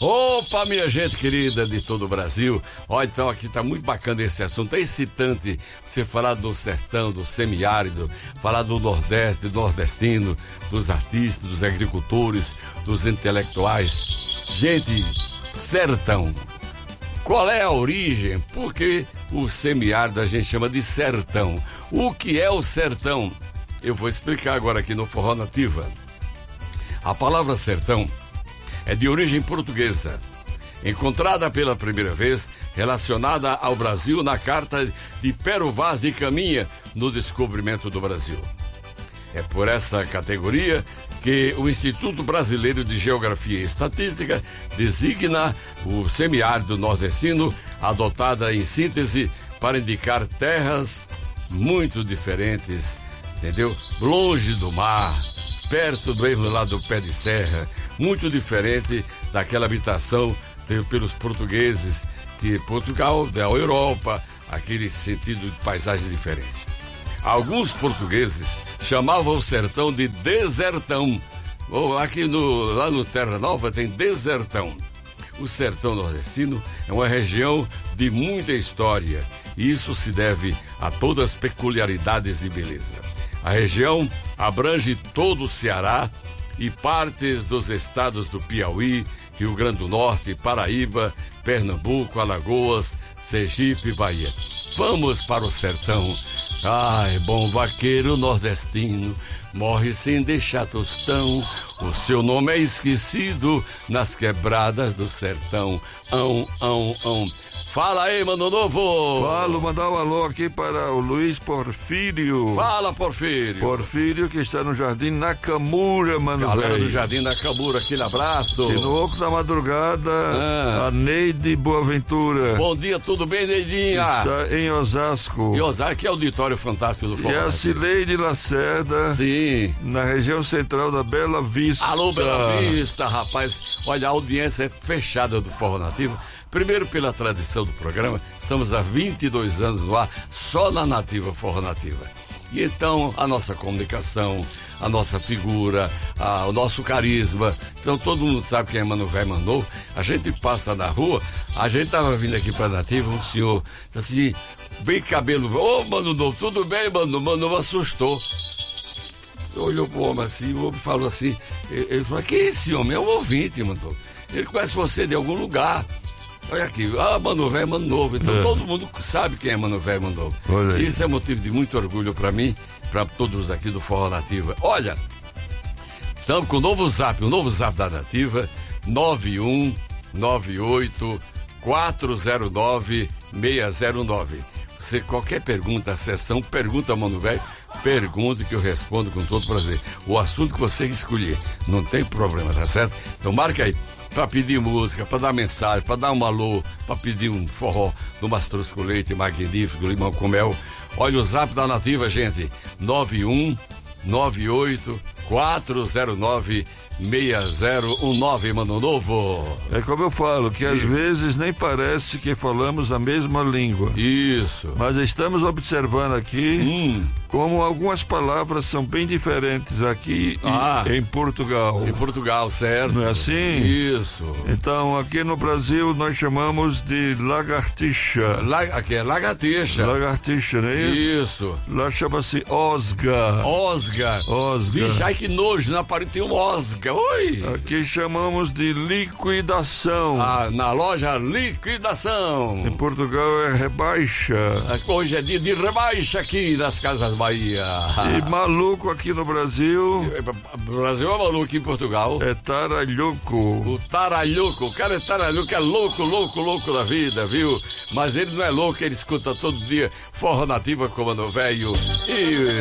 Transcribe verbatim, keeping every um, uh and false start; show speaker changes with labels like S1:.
S1: Opa, minha gente querida de todo o Brasil. Olha, então aqui tá muito bacana esse assunto. É excitante você falar do sertão, do semiárido, falar do Nordeste, do nordestino, dos artistas, dos agricultores, dos intelectuais. Gente, sertão. Qual é a origem? Por que o semiárido a gente chama de sertão? O que é o sertão? Eu vou explicar agora aqui no Forró Nativa. A palavra sertão é de origem portuguesa, encontrada pela primeira vez relacionada ao Brasil na carta de Pero Vaz de Caminha no descobrimento do Brasil. É por essa categoria que o Instituto Brasileiro de Geografia e Estatística designa o semiárido nordestino, adotada em síntese para indicar terras muito diferentes, entendeu? Longe do mar, perto do mesmo lado do pé de serra, muito diferente daquela habitação pelos portugueses de Portugal, da Europa, aquele sentido de paisagem diferente. Alguns portugueses chamavam o sertão de desertão. Ou aqui no, lá no Terra Nova tem desertão. O sertão nordestino é uma região de muita história e isso se deve a todas as peculiaridades e beleza. A região abrange todo o Ceará e partes dos estados do Piauí, Rio Grande do Norte, Paraíba, Pernambuco, Alagoas, Sergipe e Bahia. Vamos para o sertão. Ai, bom vaqueiro nordestino, morre sem deixar tostão. O seu nome é esquecido nas quebradas do sertão. Ão, ão, ão. Fala aí, Mano Novo.
S2: Falo, mandar um alô aqui para o Luiz Porfírio.
S1: Fala, Porfírio.
S2: Porfírio, que está no Jardim Nakamura, mano.
S1: Galera
S2: véio.
S1: do Jardim Nakamura, aquele abraço.
S2: E no Oco da Madrugada,
S1: ah.
S2: a Neide Boaventura.
S1: Bom dia, tudo bem, Neidinha?
S2: Está em Osasco.
S1: Em Osasco, que é o auditório fantástico do Forró.
S2: E a Cileide Lacerda.
S1: Sim.
S2: Na região central da Bela Vista.
S1: Alô, Bela Vista, rapaz. Olha, a audiência é fechada do Forró Nativo. Primeiro, pela tradição do programa, estamos há vinte e dois anos no ar, só na Nativa, Forró Nativa. E então, a nossa comunicação, a nossa figura, a, o nosso carisma. Então, todo mundo sabe quem é Mano Véio Mandou. A gente passa na rua, a gente estava vindo aqui para Nativa, um senhor, assim, bem cabelo. Ô, oh, Mano Novo, tudo bem, Mano? Mano Novo assustou. Olhou pro homem assim, o homem falou assim, ele, ele falou, que é esse homem? É um ouvinte, Mano. Ele conhece você de algum lugar. Olha aqui, ah, Mano Véio, Mano Novo. Então é. Todo mundo sabe quem é Mano Véio, Mano Novo. Olha, isso é motivo de muito orgulho para mim, para todos aqui do Forró Nativa. Olha, estamos com o novo zap, o novo zap da Nativa, nove um nove oito quatro zero nove seis zero nove. Você, qualquer pergunta, a sessão, pergunta, Mano Véio, pergunte que eu respondo com todo prazer. O assunto que você escolher, não tem problema, tá certo? Então marca aí. Para pedir música, para dar mensagem, para dar um alô, para pedir um forró do Mastruz com Leite magnífico, limão com mel. Olha o zap da Nativa, gente, nove um nove oito quatro zero nove seis zero um nove, Mano Novo.
S2: É como eu falo, que às vezes nem parece que falamos a mesma língua.
S1: Isso.
S2: Mas estamos observando aqui
S1: hum.
S2: como algumas palavras são bem diferentes aqui
S1: ah,
S2: em Portugal.
S1: Em Portugal, certo.
S2: Não é assim?
S1: Isso.
S2: Então, aqui no Brasil nós chamamos de lagartixa.
S1: La, aqui é lagartixa.
S2: Lagartixa, não é isso?
S1: Isso.
S2: Lá chama-se osga.
S1: Osga.
S2: Osga.
S1: Vixe, ai que nojo, na parede tem um osga. Oi.
S2: Aqui chamamos de liquidação.
S1: Ah, na loja liquidação.
S2: Em Portugal é rebaixa.
S1: Hoje é dia de rebaixa aqui nas Casas Bahia.
S2: E maluco aqui no Brasil.
S1: Brasil é maluco, em Portugal
S2: é taralhuco.
S1: O taralhuco, o cara é taralhuco, é louco, louco, louco da vida, viu? Mas ele não é louco, ele escuta todo dia Forró Nativa com o Mano Véio. E